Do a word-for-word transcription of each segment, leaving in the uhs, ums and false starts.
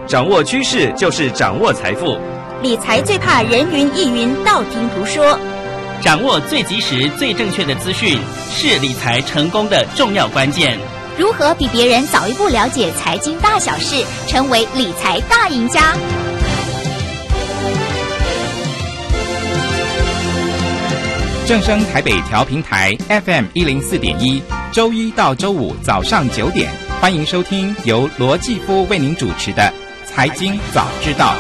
掌握趋势就是掌握财富。 理财最怕人云亦云，道听途说。 掌握最及时、最正确的资讯，是理财成功的重要关键。 如何比别人早一步了解财经大小事，成为理财大赢家？ 正声台北调频台 F M 一零四点一，周一到周五早上九点，欢迎收听由罗继夫为您主持的《财经早知道》。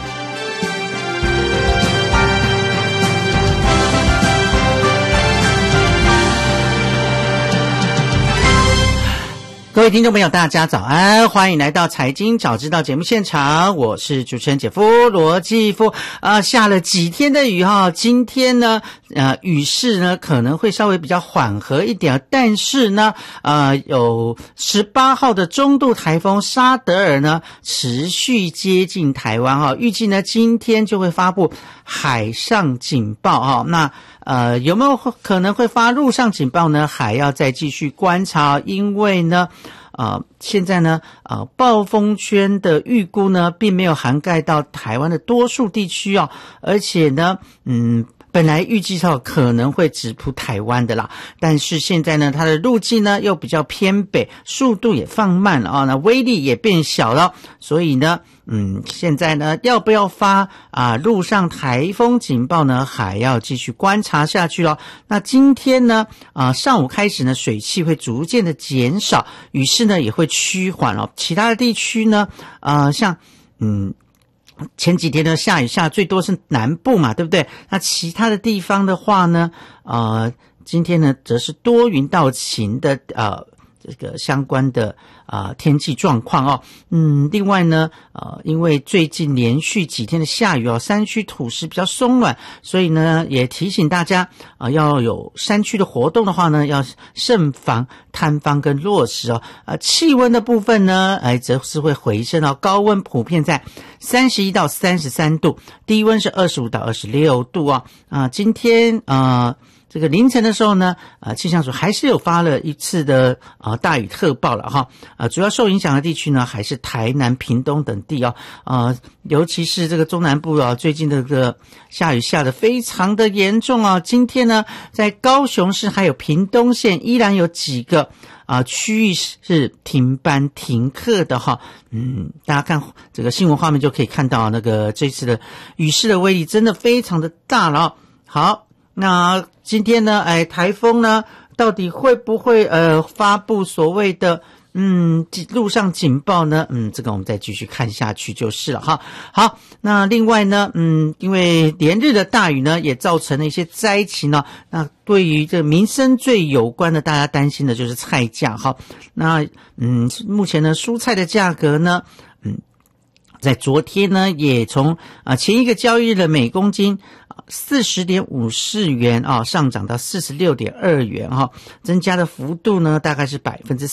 各位听众朋友大家早安，欢迎来到财经早知道节目现场，我是主持人姐夫罗继夫。呃下了几天的雨哈，今天呢呃雨势呢可能会稍微比较缓和一点，但是呢呃有十八号的中度台风沙德尔呢持续接近台湾哈，预计呢今天就会发布海上警报哈。那呃有没有可能会发陆上警报呢？还要再继续观察，因为呢呃，现在呢，呃，暴风圈的预估呢，并没有涵盖到台湾的多数地区哦，而且呢，嗯，本来预计到可能会直扑台湾的啦，但是现在呢，它的路径呢又比较偏北，速度也放慢了啊，那威力也变小了，所以呢，嗯，现在呢，要不要发啊陆上台风警报呢？还要继续观察下去咯。那今天呢，啊上午开始呢，水汽会逐渐的减少，雨势呢也会趋缓哦。其他的地区呢，呃，像嗯。前几天呢下雨下最多是南部嘛，对不对？那其他的地方的话呢，呃，今天呢则是多云到晴的呃这个相关的啊、呃、天气状况哦。嗯，另外呢，呃，因为最近连续几天的下雨哦，山区土石比较松软，所以呢也提醒大家啊、呃，要有山区的活动的话呢，要慎防坍方跟落石哦。呃，气温的部分呢，哎，则是会回升哦，高温普遍在三十一到三十三度，低温是二十五到二十六度啊、哦。啊、呃，今天呃。这个凌晨的时候呢，呃，气象署还是有发了一次的呃大雨特报了哈，呃，主要受影响的地区呢还是台南、屏东等地哦，呃，尤其是这个中南部啊，最近的这个下雨下得非常的严重啊。今天呢，在高雄市还有屏东县依然有几个啊、呃、区域是停班停课的哈，嗯，大家看这个新闻画面就可以看到那个这次的雨势的威力真的非常的大了哦。好。那今天呢，哎，台风呢，到底会不会呃发布所谓的嗯陆上警报呢？嗯，这个我们再继续看下去就是了哈。好，那另外呢，嗯，因为连日的大雨呢，也造成了一些灾情呢。那对于这民生最有关的，大家担心的就是菜价哈。那嗯，目前呢，蔬菜的价格呢，嗯。在昨天呢，也从啊前一个交易日的每公斤四十点五四元啊上涨到四十六点二元哈，增加的幅度呢大概是百分之